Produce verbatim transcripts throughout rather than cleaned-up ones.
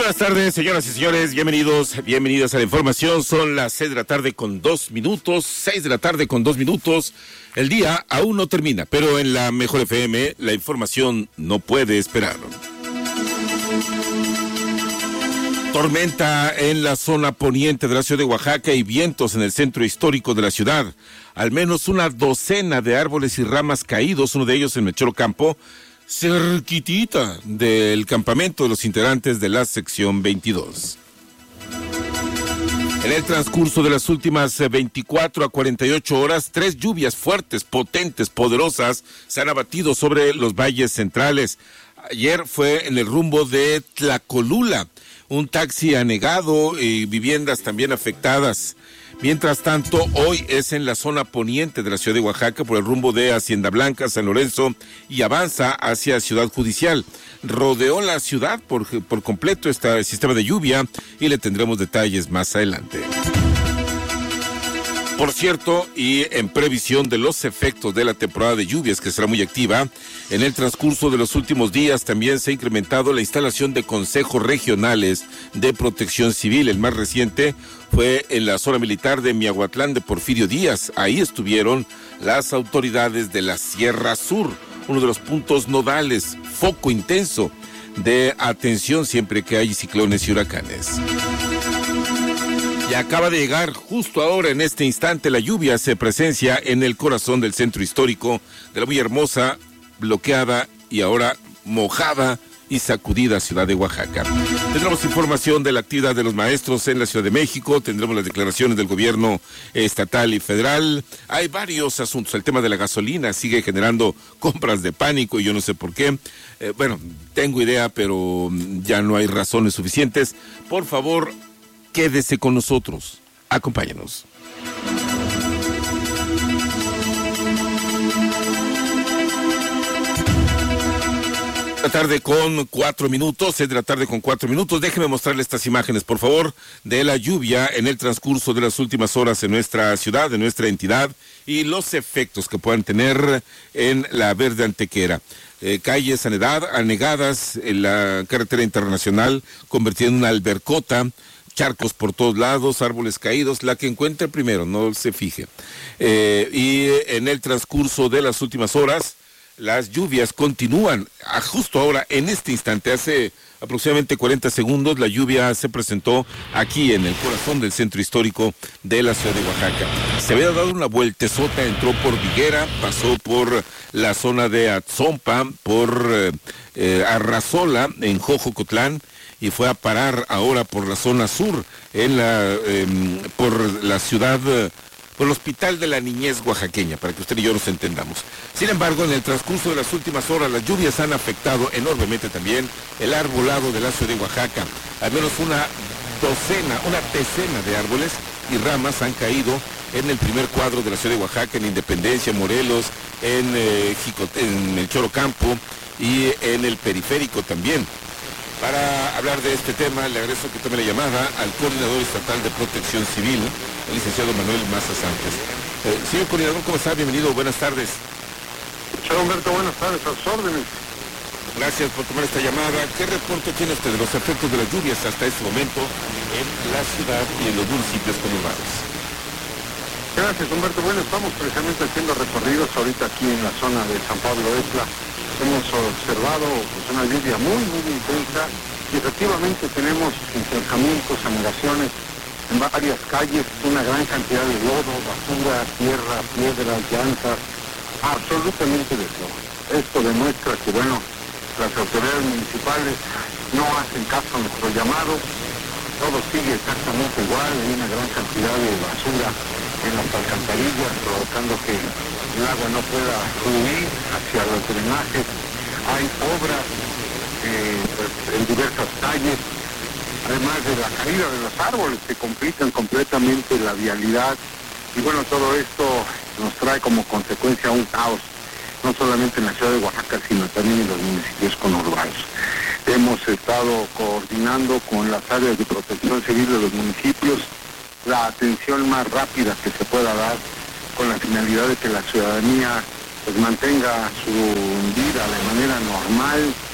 Buenas tardes, señoras y señores, bienvenidos, bienvenidas a la información. Son las seis de la tarde con dos minutos, seis de la tarde con dos minutos. El día aún no termina, pero en la Mejor F M la información no puede esperar. Tormenta en la zona poniente de la ciudad de Oaxaca y vientos en el centro histórico de la ciudad. Al menos una docena de árboles y ramas caídos, uno de ellos en Mechoro Campo, cerquitita del campamento de los integrantes de la sección veintidós. En el transcurso de las últimas veinticuatro a cuarenta y ocho horas, tres lluvias fuertes, potentes, poderosas, se han abatido sobre los valles centrales. Ayer fue en el rumbo de Tlacolula, un taxi anegado y viviendas también afectadas. Mientras tanto, hoy es en la zona poniente de la ciudad de Oaxaca por el rumbo de Hacienda Blanca, San Lorenzo y avanza hacia Ciudad Judicial. Rodeó la ciudad por, por completo este sistema de lluvia y le tendremos detalles más adelante. Por cierto, y en previsión de los efectos de la temporada de lluvias que será muy activa, en el transcurso de los últimos días también se ha incrementado la instalación de consejos regionales de protección civil. El más reciente fue en la zona militar de Miahuatlán de Porfirio Díaz. Ahí estuvieron las autoridades de la Sierra Sur, uno de los puntos nodales, foco intenso de atención siempre que hay ciclones y huracanes. Y acaba de llegar justo ahora, en este instante, la lluvia se presencia en el corazón del centro histórico de la muy hermosa, bloqueada y ahora mojada y sacudida ciudad de Oaxaca. Tendremos información de la actividad de los maestros en la Ciudad de México, tendremos las declaraciones del gobierno estatal y federal. Hay varios asuntos. El tema de la gasolina sigue generando compras de pánico y yo no sé por qué. Eh, bueno, tengo idea, pero ya no hay razones suficientes. Por favor, quédese con nosotros. Acompáñenos. La tarde con cuatro minutos, seis de la tarde con cuatro minutos. Déjeme mostrarle estas imágenes, por favor, de la lluvia en el transcurso de las últimas horas en nuestra ciudad, en nuestra entidad, y los efectos que puedan tener en la Verde Antequera. Eh, calles anedad, anegadas en la carretera internacional, convertida en una albercota, charcos por todos lados, árboles caídos, la que encuentre primero, no se fije. Eh, y en el transcurso de las últimas horas, las lluvias continúan. A justo ahora, en este instante, hace aproximadamente cuarenta segundos, la lluvia se presentó aquí en el corazón del centro histórico de la ciudad de Oaxaca. Se había dado una vueltezota, entró por Viguera, pasó por la zona de Atzompa, por eh, eh, Arrazola, en Jojocotlán, y fue a parar ahora por la zona sur, en la eh, por la ciudad, por el Hospital de la Niñez Oaxaqueña, para que usted y yo nos entendamos. Sin embargo, en el transcurso de las últimas horas, las lluvias han afectado enormemente también el arbolado de la ciudad de Oaxaca. Al menos una docena, una decena de árboles y ramas han caído en el primer cuadro de la ciudad de Oaxaca, en Independencia, Morelos, en, eh, Jicote, en Mechoro Campo y en el periférico también. Para hablar de este tema, le agradezco que tome la llamada al Coordinador Estatal de Protección Civil, el licenciado Manuel Maza Sánchez. Eh, señor Coordinador, ¿cómo está? Bienvenido, buenas tardes. Señor Humberto, buenas tardes, a sus órdenes. Gracias por tomar esta llamada. ¿Qué reporte tiene usted de los efectos de las lluvias hasta este momento en la ciudad y en los municipios conurbados? Gracias, Humberto. Bueno, estamos precisamente haciendo recorridos ahorita aquí en la zona de San Pablo Etla. Hemos observado pues, una lluvia muy, muy intensa y efectivamente tenemos encharcamientos, anegaciones en varias calles, una gran cantidad de lodo, basura, tierra, piedras, llantas, absolutamente de todo. Esto demuestra que, bueno, las autoridades municipales no hacen caso a nuestro llamado, todo sigue exactamente igual, hay una gran cantidad de basura en las alcantarillas, provocando que el agua no pueda fluir hacia los drenajes. Hay obras eh, pues, en diversas calles, además de la caída de los árboles que complican completamente la vialidad. Y bueno, todo esto nos trae como consecuencia un caos, no solamente en la ciudad de Oaxaca, sino también en los municipios conurbanos. Hemos estado coordinando con las áreas de protección civil de los municipios la atención más rápida que se pueda dar, con la finalidad de que la ciudadanía pues mantenga su vida de manera normal,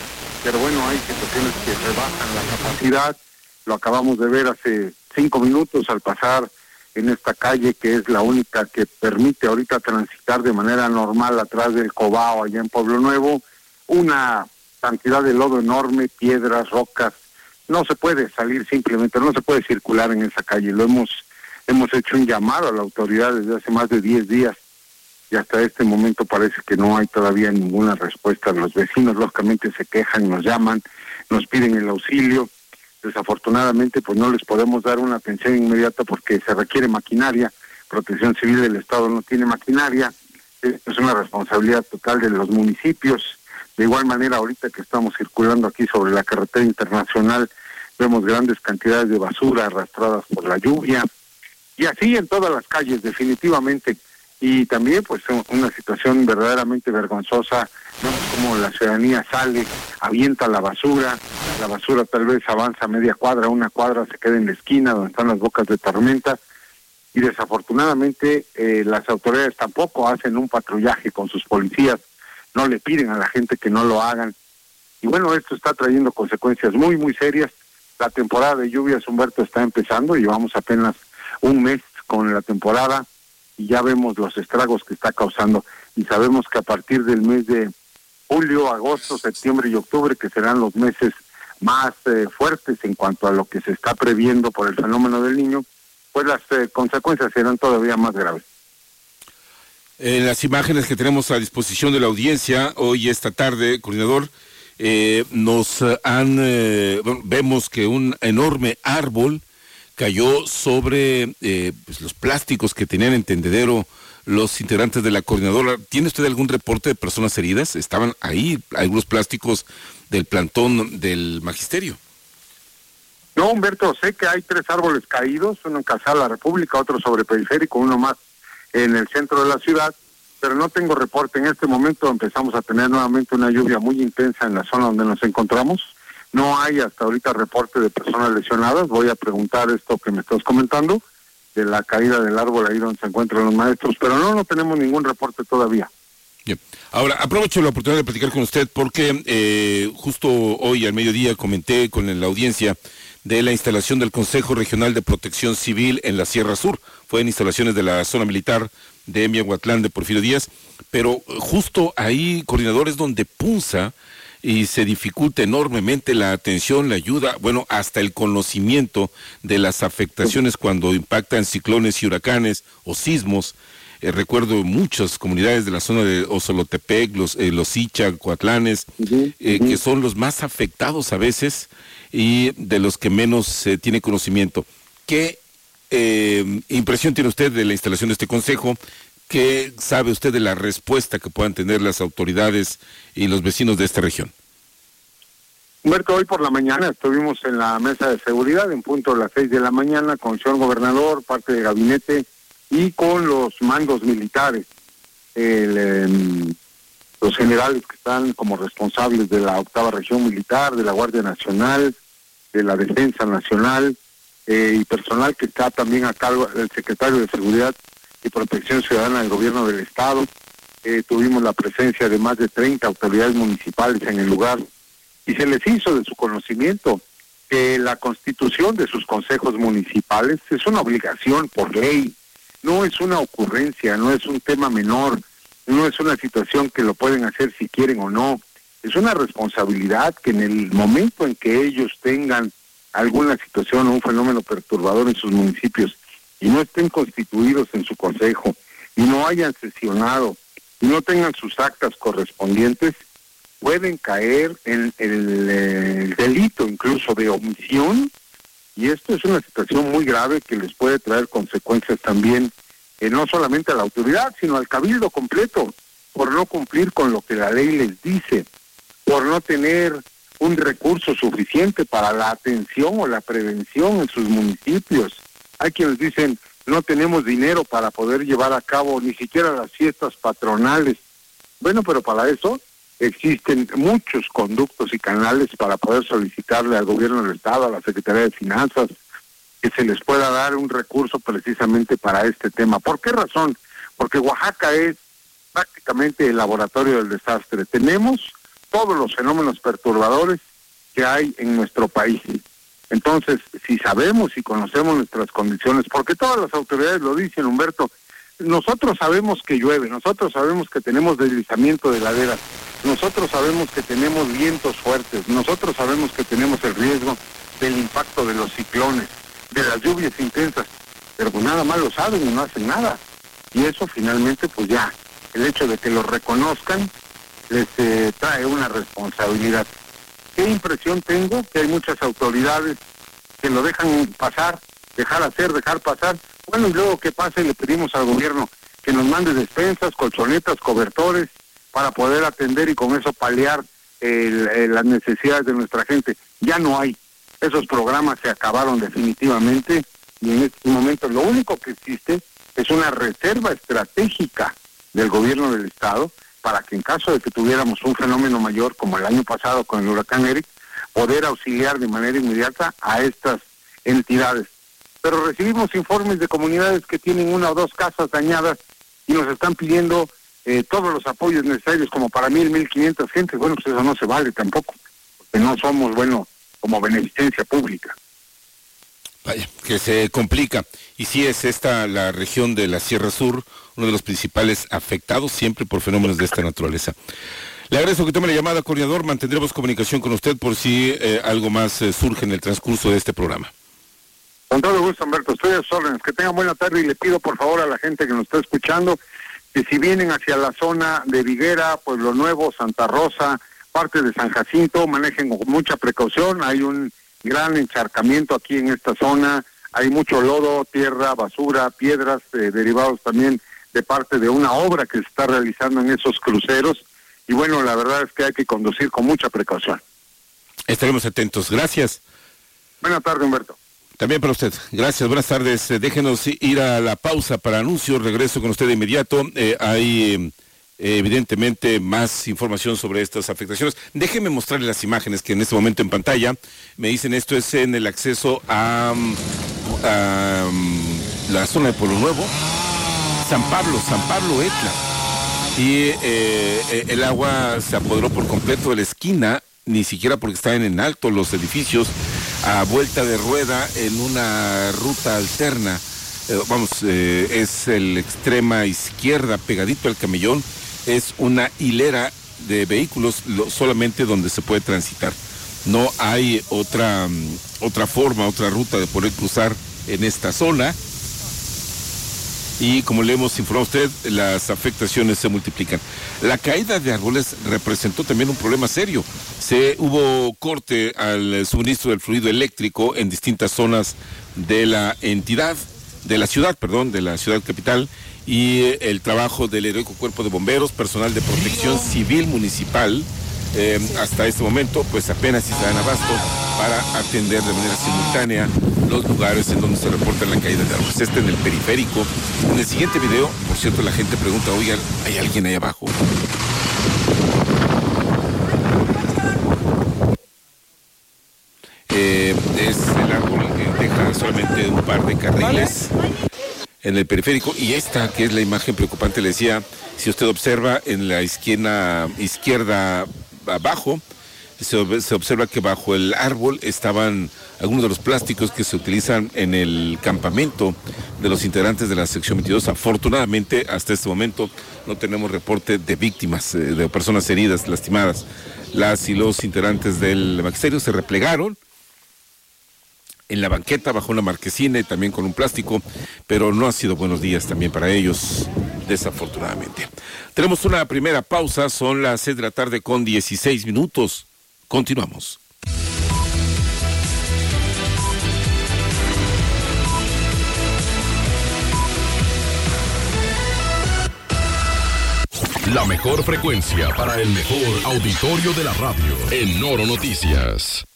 pero bueno, hay situaciones que rebasan la capacidad. Lo acabamos de ver hace cinco minutos al pasar en esta calle, que es la única que permite ahorita transitar de manera normal atrás del Cobao, allá en Pueblo Nuevo. Una cantidad de lodo enorme, piedras, rocas. No se puede salir simplemente, no se puede circular en esa calle. Lo hemos, hemos hecho un llamado a la autoridad desde hace más de diez días y hasta este momento parece que no hay todavía ninguna respuesta. Los vecinos lógicamente se quejan, nos llaman, nos piden el auxilio. Desafortunadamente pues no les podemos dar una atención inmediata porque se requiere maquinaria. Protección Civil del Estado no tiene maquinaria. Es una responsabilidad total de los municipios. De igual manera, ahorita que estamos circulando aquí sobre la carretera internacional, vemos grandes cantidades de basura arrastradas por la lluvia, y así en todas las calles, definitivamente. Y también, pues, una situación verdaderamente vergonzosa. Vemos cómo la ciudadanía sale, avienta la basura, la basura tal vez avanza media cuadra, una cuadra, se queda en la esquina donde están las bocas de tormenta, y desafortunadamente eh, las autoridades tampoco hacen un patrullaje con sus policías, no le piden a la gente que no lo hagan. Y bueno, esto está trayendo consecuencias muy, muy serias. La temporada de lluvias, Humberto, está empezando, llevamos apenas un mes con la temporada y ya vemos los estragos que está causando. Y sabemos que a partir del mes de julio, agosto, septiembre y octubre, que serán los meses más eh, fuertes en cuanto a lo que se está previendo por el fenómeno del Niño, pues las eh, consecuencias serán todavía más graves. En las imágenes que tenemos a disposición de la audiencia hoy, esta tarde, coordinador, eh, nos han, eh, bueno, vemos que un enorme árbol cayó sobre eh, pues los plásticos que tenían en tendedero los integrantes de la coordinadora. ¿Tiene usted algún reporte de personas heridas? Estaban ahí algunos plásticos del plantón del magisterio. No, Humberto, sé que hay tres árboles caídos, uno en Casal La República, otro sobre Periférico, uno más en el centro de la ciudad, pero no tengo reporte. En este momento empezamos a tener nuevamente una lluvia muy intensa en la zona donde nos encontramos. No hay hasta ahorita reporte de personas lesionadas. Voy a preguntar esto que me estás comentando, de la caída del árbol ahí donde se encuentran los maestros, pero no, no tenemos ningún reporte todavía. Bien. Ahora, aprovecho la oportunidad de platicar con usted porque eh, justo hoy al mediodía comenté con la audiencia de la instalación del Consejo Regional de Protección Civil en la Sierra Sur. Fue en instalaciones de la zona militar de Miahuatlán de Porfirio Díaz, pero justo ahí, coordinador, es donde punza y se dificulta enormemente la atención, la ayuda, bueno, hasta el conocimiento de las afectaciones cuando impactan ciclones y huracanes o sismos. Eh, recuerdo muchas comunidades de la zona de Osolotepec, los, eh, los Icha, Coatlanes, uh-huh, eh, uh-huh. que son los más afectados a veces y de los que menos se eh, tiene conocimiento. ¿Qué eh, impresión tiene usted de la instalación de este consejo? ¿Qué sabe usted de la respuesta que puedan tener las autoridades y los vecinos de esta región? Humberto, hoy por la mañana estuvimos en la mesa de seguridad en punto a las seis de la mañana con el señor gobernador, parte de gabinete y con los mandos militares, el, eh, los generales que están como responsables de la octava región militar, de la Guardia Nacional, de la Defensa Nacional eh, y personal que está también a cargo del secretario de Seguridad y Protección Ciudadana del Gobierno del Estado. Eh, tuvimos la presencia de más de treinta autoridades municipales en el lugar y se les hizo de su conocimiento que la constitución de sus consejos municipales es una obligación por ley, no es una ocurrencia, no es un tema menor, no es una situación que lo pueden hacer si quieren o no, es una responsabilidad que en el momento en que ellos tengan alguna situación o un fenómeno perturbador en sus municipios y no estén constituidos en su consejo, y no hayan sesionado, y no tengan sus actas correspondientes, pueden caer en el, el delito incluso de omisión, y esto es una situación muy grave que les puede traer consecuencias también, eh, no solamente a la autoridad, sino al cabildo completo, por no cumplir con lo que la ley les dice, por no tener un recurso suficiente para la atención o la prevención en sus municipios. Hay quienes dicen, no tenemos dinero para poder llevar a cabo ni siquiera las fiestas patronales. Bueno, pero para eso existen muchos conductos y canales para poder solicitarle al gobierno del Estado, a la Secretaría de Finanzas, que se les pueda dar un recurso precisamente para este tema. ¿Por qué razón? Porque Oaxaca es prácticamente el laboratorio del desastre. Tenemos todos los fenómenos perturbadores que hay en nuestro país. Entonces, si sabemos y conocemos nuestras condiciones, porque todas las autoridades lo dicen, Humberto, nosotros sabemos que llueve, nosotros sabemos que tenemos deslizamiento de laderas, nosotros sabemos que tenemos vientos fuertes, nosotros sabemos que tenemos el riesgo del impacto de los ciclones, de las lluvias intensas, pero pues nada más lo saben y no hacen nada. Y eso finalmente, pues ya, el hecho de que lo reconozcan les eh, trae una responsabilidad. ¿Qué impresión tengo? Que hay muchas autoridades que lo dejan pasar, dejar hacer, dejar pasar. Bueno, y luego que pase, le pedimos al gobierno que nos mande despensas, colchonetas, cobertores, para poder atender y con eso paliar el, el, las necesidades de nuestra gente. Ya no hay. Esos programas se acabaron definitivamente y en este momento lo único que existe es una reserva estratégica del gobierno del estado para que en caso de que tuviéramos un fenómeno mayor como el año pasado con el huracán Eric, poder auxiliar de manera inmediata a estas entidades. Pero recibimos informes de comunidades que tienen una o dos casas dañadas y nos están pidiendo eh, todos los apoyos necesarios como para mil, mil quinientas gentes. Bueno, pues eso no se vale tampoco, porque no somos, bueno, como beneficencia pública. Vaya, que se complica. Y sí es esta la región de la Sierra Sur, uno de los principales afectados siempre por fenómenos de esta naturaleza. Le agradezco que tome la llamada, coordinador. Mantendremos comunicación con usted por si eh, algo más eh, surge en el transcurso de este programa. Con todo gusto, Humberto. Estoy a sus órdenes. Que tengan buena tarde y le pido por favor a la gente que nos está escuchando que si vienen hacia la zona de Viguera, Pueblo Nuevo, Santa Rosa, parte de San Jacinto, manejen con mucha precaución. Hay un gran encharcamiento aquí en esta zona. Hay mucho lodo, tierra, basura, piedras, eh, derivados también de parte de una obra que se está realizando en esos cruceros. Y bueno, la verdad es que hay que conducir con mucha precaución. Estaremos atentos. Gracias. Buenas tardes, Humberto. También para usted. Gracias, buenas tardes. Eh, déjenos ir a la pausa para anuncios. Regreso con usted de inmediato. Eh, hay eh, evidentemente más información sobre estas afectaciones. Déjenme mostrarles las imágenes que en este momento en pantalla me dicen esto es en el acceso a, a, a la zona de Pueblo Nuevo. San Pablo, San Pablo Etla. Y eh, el agua se apoderó por completo de la esquina, ni siquiera porque están en alto los edificios, a vuelta de rueda en una ruta alterna. Eh, vamos, eh, es el extrema izquierda, pegadito al camellón, es una hilera de vehículos lo, solamente donde se puede transitar. No hay otra, um, otra forma, otra ruta de poder cruzar en esta zona. Y como le hemos informado a usted, las afectaciones se multiplican. La caída de árboles representó también un problema serio. Se hubo corte al suministro del fluido eléctrico en distintas zonas de la entidad, de la ciudad, perdón, de la ciudad capital, y el trabajo del heroico cuerpo de bomberos, personal de protección civil municipal, eh, hasta este momento, pues apenas si se dan abasto para atender de manera simultánea los lugares en donde se reporta la caída de árboles. Este en el periférico. En el siguiente video, por cierto, la gente pregunta, oigan, ¿hay alguien ahí abajo? Eh, es el árbol que deja solamente un par de carriles en el periférico, y esta que es la imagen preocupante, le decía, si usted observa en la esquina izquierda abajo, se, se observa que bajo el árbol estaban algunos de los plásticos que se utilizan en el campamento de los integrantes de la sección veintidós. Afortunadamente, hasta este momento no tenemos reporte de víctimas, eh, de personas heridas, lastimadas. Las y los integrantes del magisterio se replegaron en la banqueta bajo una marquesina y también con un plástico, pero no han sido buenos días también para ellos, desafortunadamente. Tenemos una primera pausa, son las seis de la tarde con dieciséis minutos. Continuamos. La mejor frecuencia para el mejor auditorio de la radio en Noro Noticias.